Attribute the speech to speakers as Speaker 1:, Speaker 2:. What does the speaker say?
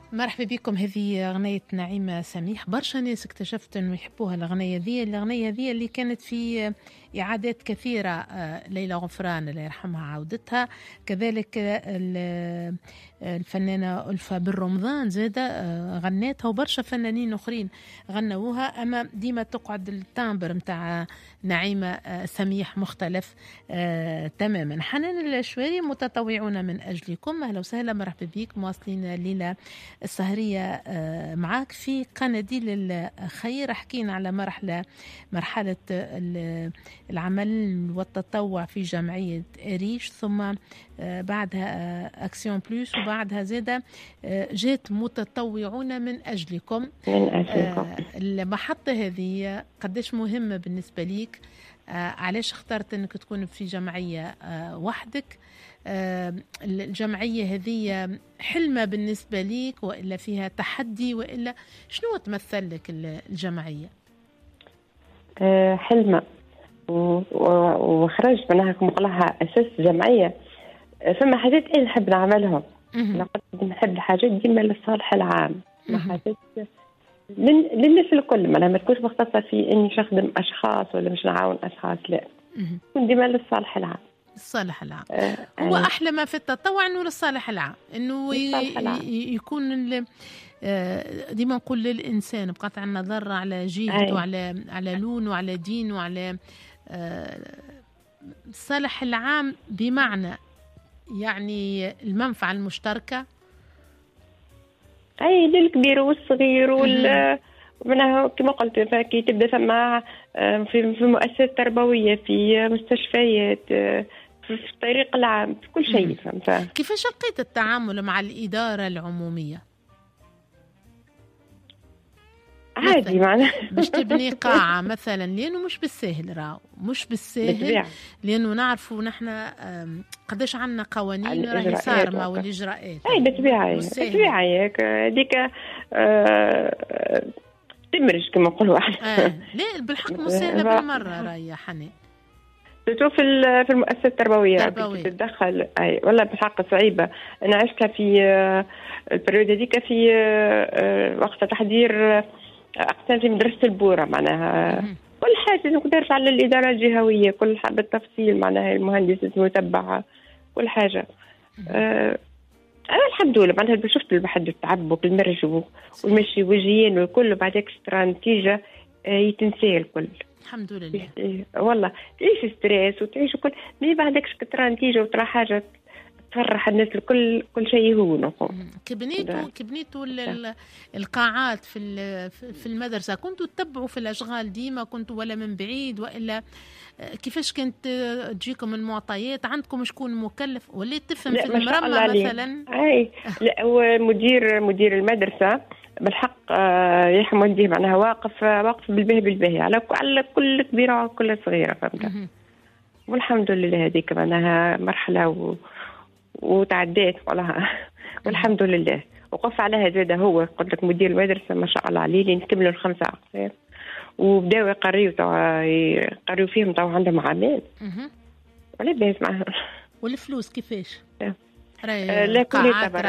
Speaker 1: مرحبا بكم. هذه أغنية نعيمة سميح. برشا ناس اكتشفت أنه يحبوها الأغنية ذي اللي كانت في إعادات كثيرة. ليلى غفران الله يرحمها عودتها، كذلك الفنانة ألفة بالرمضان زادة غنتها، وبرشا فنانين أخرين غنوها. أما ديما تقعد التامبر متاع نعيمة سميح مختلف تماما. حنان الشواري متطوعون من أجلكم، أهلا وسهلا، مرحبا بك. مواصلين الليلة السهرية معاك في قناديل الخير. حكينا على مرحلة العمل والتطوع في جمعية ريش، ثم بعدها أكسيون بلوس، وبعدها زادة جات متطوعون من أجلكم. المحطة هذه قديش مهمة بالنسبة ليك؟ علاش اخترت أنك تكون في جمعية وحدك؟ الجمعية هذه حلمة بالنسبة ليك وإلا فيها تحدي، وإلا شنو تمثل لك الجمعية؟
Speaker 2: حلمة وخرجت منها مقلها أساس جمعية. فما حاجات أنا نحب نعملهم. أنا قد نحب الحاجات ديما للصالح العام، حاجات للناس الكل، ما تكونش مختصة في إني نخدم أشخاص ولا مش نعاون أشخاص، لا، تكون ديما للصالح العام.
Speaker 1: الصالح العام هو أحلى ما في التطوع، إنه للصالح العام، إنه يكون ديما نقول للإنسان بقطع النظر على جهته وعلى لونه وعلى دينه وعلى الصالح العام، بمعنى يعني المنفعة المشتركة.
Speaker 2: أي للكبير والصغير منها كما قلت، كي تبدأ في مؤسسات تربوية، في مستشفيات، في الطريق العام، في كل شيء.
Speaker 1: كيفاش لقيت التعامل مع الإدارة العمومية؟
Speaker 2: عادي معنا
Speaker 1: باش تبني قاعة مثلا، لأنه مش بالسهل، مش بالسهل، لأنه نعرفوا نحن قداش عنا قوانين راهي صارمة والإجراءات.
Speaker 2: أي بالطبيعة هذيك تمرج كما نقولوا احنا.
Speaker 1: لا بالحق مسهلة بالمرة راهي حنان،
Speaker 2: في المؤسسات التربوية تتدخل. أي والله بالحق صعيبة. أنا عشتها في البريود هذيك، في وقت تحضير أقسام في مدرسة البورة، معناها كل حاجة نقدرش على الإدارة الجهوية، كل حاجة بالتفصيل، معناها المهندس المتبعة كل حاجة. أنا الحمد لله معناها شفت البحث التعب وبالمرج والمشي وجيين والكل، بعدك ترى نتيجة يتنسي الكل.
Speaker 1: الحمد لله
Speaker 2: والله. تعيش ستريس وتعيش كل ما بعدكش ترى نتيجة وترى حاجة تفرح الناس الكل، كل شيء هو نقوم.
Speaker 1: كبنيتوا القاعات في المدرسة، كنتوا تتبعوا في الأشغال ديما، كنتوا ولا من بعيد وإلا كيفاش كانت تجيكم المعطيات؟ عندكم شكون مكلف ولا تفهم في المرمى مثلا؟
Speaker 2: أي لا، هو مدير المدرسة بالحق يحمد معناها واقف بالباهي على كل كبيرة وكل صغيرة، فهمت. والحمد لله هذيك معناها مرحلة وتعديت والله والحمد لله. وقف عليها زاده، هو قلت لك مدير المدرسة ما شاء الله عليه، نكملوا 5 أقسام وبداوا يقريوا فيهم، طبعا عندهم عامين ولا باهي معهم.
Speaker 1: والفلوس كيفاش؟
Speaker 2: لا كل